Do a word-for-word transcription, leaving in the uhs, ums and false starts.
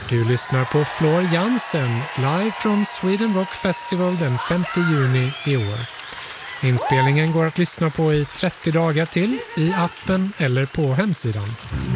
Du lyssnar på Floor Jansen live från Sweden Rock Festival den femte juni i år. Inspelningen går att lyssna på i trettio dagar till i appen eller på hemsidan.